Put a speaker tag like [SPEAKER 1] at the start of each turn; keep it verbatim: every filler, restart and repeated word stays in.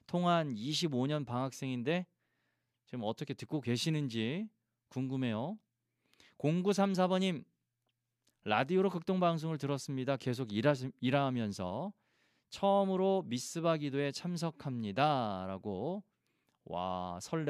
[SPEAKER 1] 통한 이십오 년 방학생인데 지금 어떻게 듣고 계시는지 궁금해요. 공구삼사 번님, 라디오로 극동방송을 들었습니다. 계속 일하, 일하면서 처음으로 미스바 기도에 참석합니다. 라고. 와, 설레